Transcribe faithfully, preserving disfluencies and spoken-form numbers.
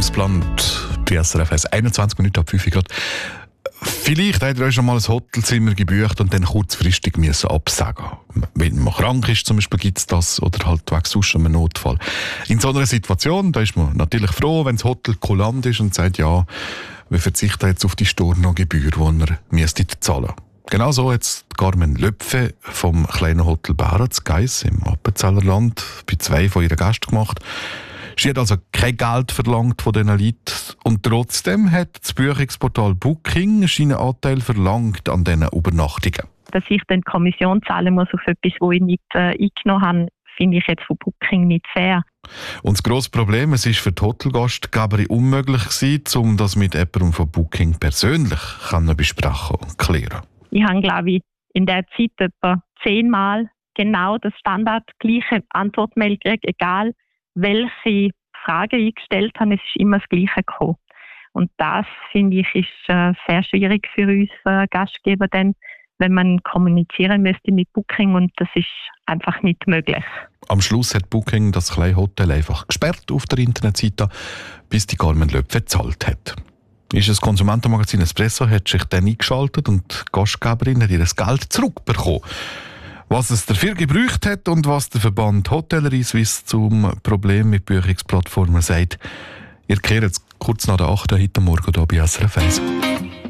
Lebensplanet bei S R F eins, einundzwanzig Minuten ab fünf Grad. Vielleicht habt ihr euch schon mal ein Hotelzimmer gebucht und dann kurzfristig müssen absagen. Wenn man krank ist, zum Beispiel, gibt es das, oder halt wegen sonst einem Notfall. In so einer Situation, da ist man natürlich froh, wenn das Hotel kulant ist und sagt, ja, wir verzichten jetzt auf die Stornogebühr, die ihr müsstet zahlen. Genau so hat Carmen Löpfe vom kleinen Hotel Bärenz Geiss im Appenzeller Land bei zwei von ihren Gästen gemacht. Sie hat also kein Geld verlangt von diesen Leuten und trotzdem hat das Buchungsportal Booking seinen Anteil verlangt an diesen Übernachtungen. Dass ich dann die Kommission zahlen muss auf etwas, das ich nicht äh, eingenommen habe, finde ich jetzt von Booking nicht fair. Und das grosse Problem, es war für die Hotelgastgeberin unmöglich gewesen, um das mit jemandem von Booking persönlich besprechen und klären. Ich habe, glaube ich, in der Zeit etwa zehnmal genau das Standard gleiche Antwortmail gekriegt, egal welche Frage ich gestellt habe, es ist immer das Gleiche gekommen. Und das, finde ich, ist äh, sehr schwierig für uns äh, Gastgeber, denn wenn man kommunizieren müsste mit Booking und das ist einfach nicht möglich. Am Schluss hat Booking das kleine Hotel einfach gesperrt auf der Internetseite, bis die Carmen Löpfe gezahlt hat. Ist das Konsumentenmagazin Espresso hat sich dann eingeschaltet und die Gastgeberin hat ihr Geld zurückbekommen. Was es dafür gebraucht hat und was der Verband Hotellerie Suisse zum Problem mit Buchungsplattformen sagt, ihr kehrt jetzt kurz nach der acht heute Morgen hier bei S R F eins.